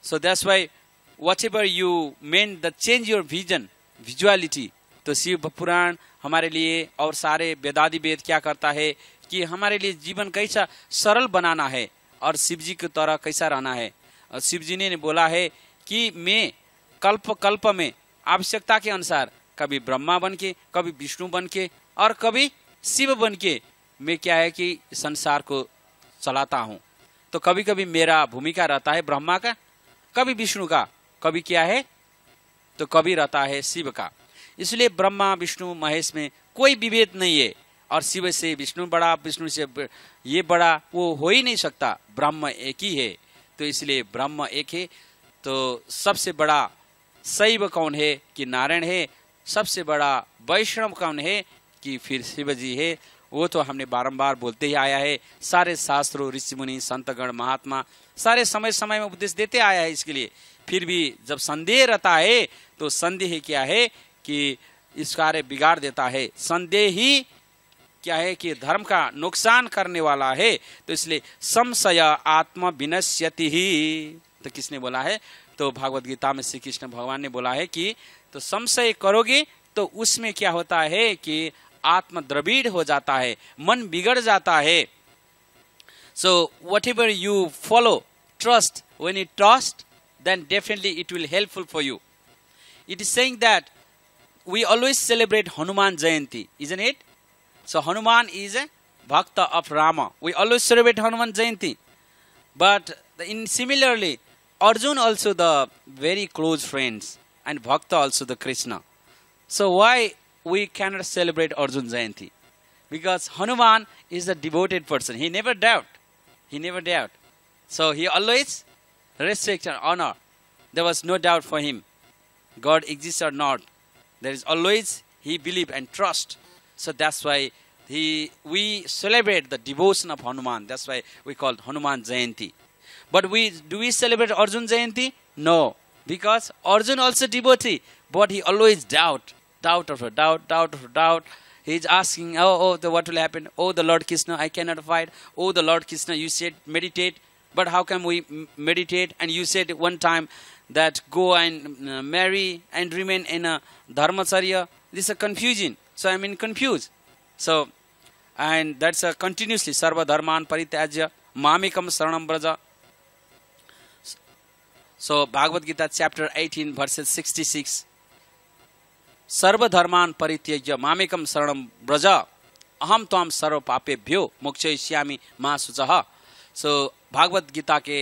So that's why whatever you meant, the change your vision, visuality. तो शिव पुराण हमारे लिए और सारे वेदादि वेद क्या करता है कि हमारे लिए जीवन कैसा सरल बनाना है और शिव जी की तरह कैसा रहना है। और शिव जी ने बोला है कि मैं कल्प कल्प में आवश्यकता के अनुसार कभी ब्रह्मा बन के, कभी विष्णु बन के और कभी शिव बन के मैं क्या है कि संसार को चलाता हूँ। तो कभी कभी मेरा भूमिका रहता है ब्रह्मा का, कभी विष्णु का, कभी क्या है तो कभी रहता है शिव का। इसलिए ब्रह्मा विष्णु महेश में कोई विभेद नहीं है और शिव से विष्णु बड़ा, विष्णु से ये बड़ा, वो हो ही नहीं सकता। ब्रह्म एक ही है। तो इसलिए ब्रह्म एक है। तो सबसे बड़ा शैव कौन है कि नारायण है, सबसे बड़ा वैष्णव कौन है कि फिर शिव जी है। वो तो हमने बारंबार बोलते ही आया है। सारे शास्त्रों, ऋषि मुनि, संतगण, महात्मा सारे समय समय में उपदेश देते आया है। इसके लिए फिर भी जब संदेह रहता है तो संदेह क्या है कि इस कार्य बिगाड़ देता है। संदेह ही क्या है कि धर्म का नुकसान करने वाला है। तो इसलिए संशय आत्म विनश्यति ही। तो किसने बोला है? तो भागवत गीता में श्री कृष्ण भगवान ने बोला है कि तो संशय करोगे तो उसमें क्या होता है कि आत्म द्रविड़ हो जाता है, मन बिगड़ जाता है। सो whatever you follow, trust, when you trust, then definitely it will helpful for you. It is saying that we always celebrate Hanuman Jayanti, isn't it? So Hanuman is a bhakta of Rama. We always celebrate Hanuman Jayanti. But in similarly, Arjun also the very close friends and bhakta also the Krishna. So why we cannot celebrate Arjun Jayanti? Because Hanuman is a devoted person. He never doubt. He never doubt. So he always respect and honor. There was no doubt for him. God exists or not. There is always he believe and trust. So that's why we celebrate the devotion of Hanuman. That's why we call Hanuman Jayanti. But do we celebrate Arjun Jayanti? No. Because Arjun also devotee. But he always doubt. Doubt after doubt. He is asking, what will happen? Oh, the Lord Krishna, I cannot fight. Oh, the Lord Krishna, you said meditate. But how can we meditate? And you said one time that go and marry and remain in a dharmacharya. This is a confusion. So I'm confused. So, and that's a continuously sarva dharman parityajya mamikam saranam braja. So Bhagavad Gita chapter 18 verses 66. सर्व धर्मान परित्यज्य मामेकम शरणम ब्रज अहम त्वाम सर्व पापेभ्यो मोक्षयिष्यामि मा शुचः। सो भागवत गीता के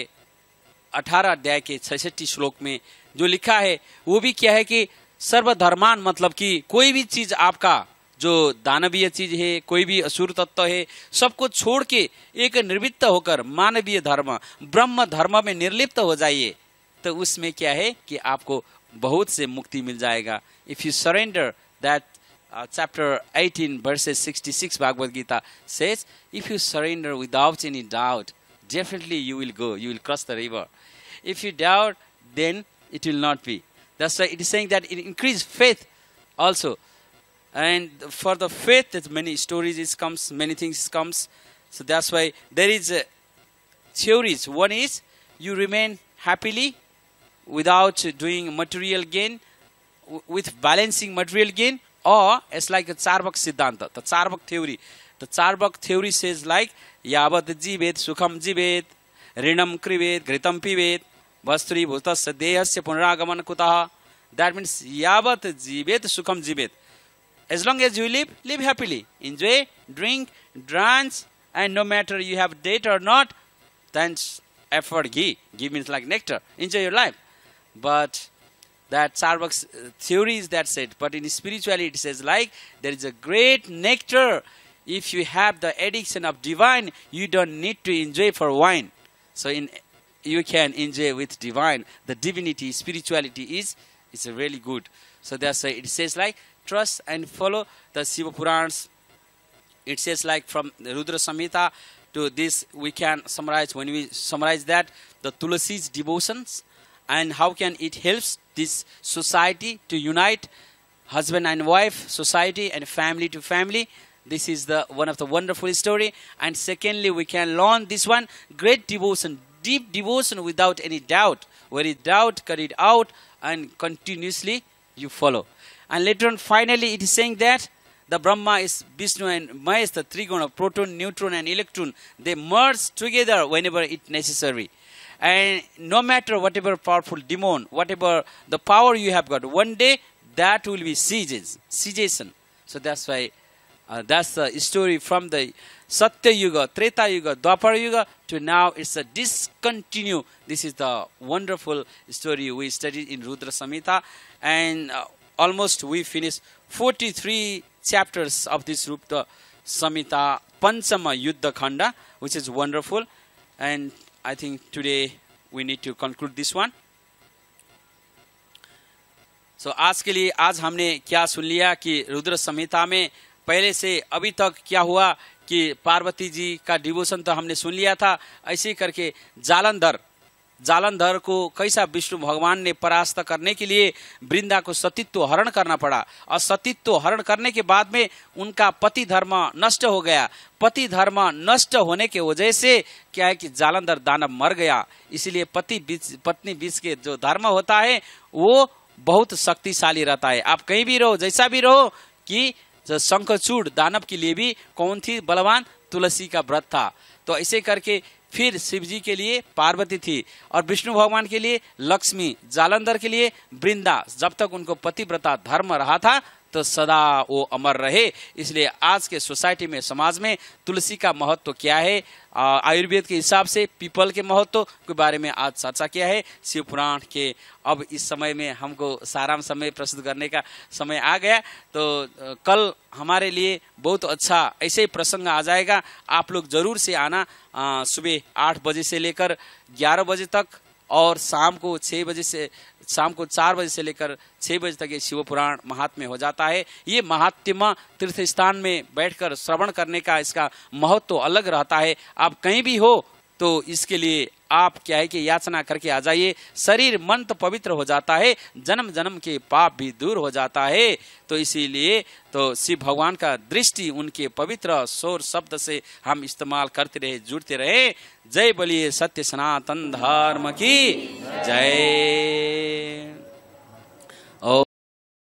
18 अध्याय के 66 श्लोक में जो लिखा है वो भी क्या है कि सर्व धर्मान मतलब कि कोई भी चीज आपका जो दानवीय चीज है, कोई भी असुर तत्व है, सबको छोड़ के एक निर्वृत्त होकर मानवीय धर्म ब्रह्म धर्म में निर्लिप्त हो जाइए। तो उसमें क्या है कि आपको बहुत से मुक्ति मिल जाएगा। If you surrender, that chapter 18 verses 66 Bhagavad Gita says, if you surrender without any doubt, definitely you will go, you will cross the river. If you doubt, then it will not be. That's why it is saying that it increase faith also. And for the faith, there's many stories comes, many things comes. So that's why there is theories. One is you remain happily without doing material gain, with balancing material gain, or it's like a Charvak Siddhanta, the Charvak theory. The Charvak theory says like, Yavat jivet sukham jivet, rinam krivet, gritam pivet, vastri bhutasya dehasya punaragaman kutaha. That means Yavat jivet sukham jivet. As long as you live happily. Enjoy, drink, dance, and no matter you have date or not, then effort ghee. Ghee means like nectar. Enjoy your life. But that Charvak's theory is that said, but in spirituality it says like there is a great nectar. If you have the addiction of divine, you don't need to enjoy for wine. So you can enjoy with divine. The divinity, spirituality is really good. So that's why it says like trust and follow the Shiva Purans. It says like from the Rudra Samhita to this we can summarize, when we summarize that, the Tulasi's devotions and how can it helps this society to unite, husband and wife, society and family to family. This is the one of the wonderful story. And secondly, we can learn this one, great devotion, deep devotion without any doubt. Where is doubt, cut it out, and continuously you follow. And later on, finally, it is saying that the Brahma is Vishnu and Mahesh, the Triguna, proton, neutron, and electron. They merge together whenever it's necessary. And no matter whatever powerful demon, whatever the power you have got, one day that will be cessation. So that's why that's the story from the Satya Yuga, Treta Yuga, Dwapara Yuga to now. It's a discontinue. This is the wonderful story we studied in Rudra Samhita, and almost we finished 43 chapters of this Rudra Samhita Panchama Yuddha Khanda, which is wonderful. And I think today we need to conclude this one. So आज के लिए आज हमने क्या सुन लिया कि रुद्र संहिता में पहले से अभी तक क्या हुआ कि पार्वती जी का डिवोशन तो हमने सुन लिया था। ऐसे करके जालंधर को कैसा विष्णु भगवान ने परास्त करने के लिए वृंदा को सतीत्व हरण करना पड़ा, और सतीत्व हरण करने के बाद में उनका पति धर्म नष्ट हो गया। पति धर्म नष्ट होने के वजह से क्या है कि जालंधर दानव मर गया। इसलिए पति पत्नी बीच के जो धर्म होता है वो बहुत शक्तिशाली रहता है। आप कहीं भी रहो, जैसा भी रहो, कि शंखचूड़ दानव के लिए भी कौन थी बलवान? तुलसी का व्रत था। तो ऐसे करके फिर शिव जी के लिए पार्वती थी, और विष्णु भगवान के लिए लक्ष्मी, जालंधर के लिए वृंदा। जब तक उनको पतिव्रता धर्म रहा था तो सदा वो अमर रहे। इसलिए आज के सोसाइटी में, समाज में तुलसी का महत्व क्या है, आयुर्वेद के हिसाब से पीपल के महत्व के बारे में आज चर्चा किया है शिव पुराण के। अब इस समय में हमको सारांश समय प्रस्तुत करने का समय आ गया, तो कल हमारे लिए बहुत अच्छा ऐसे ही प्रसंग आ जाएगा। आप लोग जरूर से आना। सुबह 8 बजे से लेकर 11 बजे तक, और शाम को 4 बजे से लेकर 6 बजे तक ये शिव पुराण महात्म्य हो जाता है। ये महात्म्य तीर्थ स्थान में बैठकर श्रवण करने का इसका महत्व अलग रहता है। आप कहीं भी हो तो इसके लिए आप क्या है कि याचना करके आ जाइए। शरीर मन तो पवित्र हो जाता है, जन्म जन्म के पाप भी दूर हो जाता है। तो इसीलिए तो शिव भगवान का दृष्टि उनके पवित्र शोर शब्द से हम इस्तेमाल करते रहे, जुड़ते रहे। जय बोलिए सत्य सनातन धर्म की जय।